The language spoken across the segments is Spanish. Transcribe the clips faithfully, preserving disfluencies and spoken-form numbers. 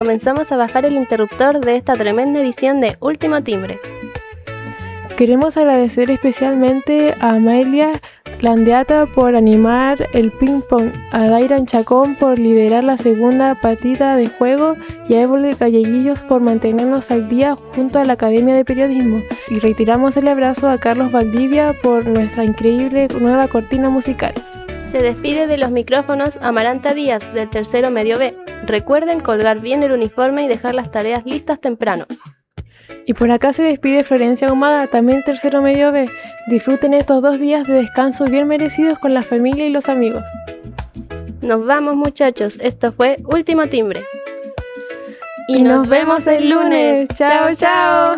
comenzamos a bajar el interruptor de esta tremenda edición de Último Timbre. Queremos agradecer especialmente a Amelia Landeata por animar el ping pong, a Dairan Chacón por liderar la segunda partida de juego y a Évole Galleguillos por mantenernos al día junto a la Academia de Periodismo. Y retiramos el abrazo a Carlos Valdivia por nuestra increíble nueva cortina musical. Se despide de los micrófonos Amaranta Díaz del tercero medio B. Recuerden colgar bien el uniforme y dejar las tareas listas temprano. Y por acá se despide Florencia Ahumada, también tercero medio B. Disfruten estos dos días de descanso bien merecidos con la familia y los amigos. Nos vamos, muchachos, esto fue Último Timbre. Y, y nos, nos vemos el lunes. Chao, chao.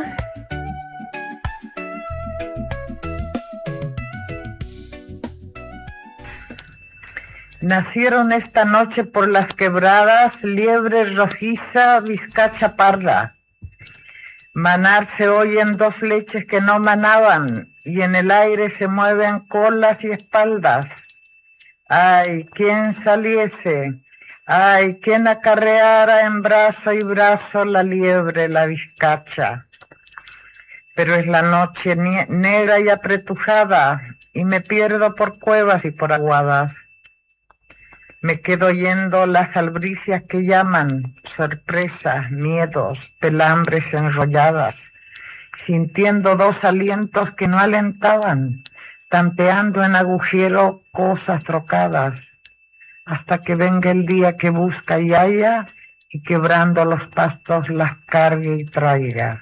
Nacieron esta noche por las quebradas liebre rojiza, vizcacha parda. Manar se oyen dos leches que no manaban, y en el aire se mueven colas y espaldas. Ay, quién saliese, ay, quién acarreara en brazo y brazo la liebre, la vizcacha. Pero es la noche negra y apretujada, y me pierdo por cuevas y por aguadas. Me quedo oyendo las albricias que llaman, sorpresas, miedos, pelambres enrolladas, sintiendo dos alientos que no alentaban, tanteando en agujero cosas trocadas, hasta que venga el día que busca y haya, y quebrando los pastos las cargue y traiga.